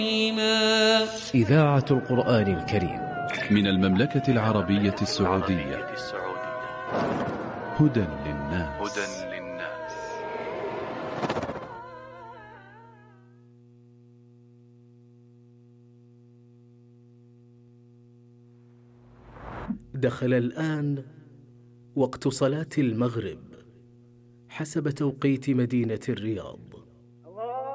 إذاعة القرآن الكريم من المملكة العربية السعودية. هدى للناس. دخل الآن وقت صلاة المغرب حسب توقيت مدينة الرياض.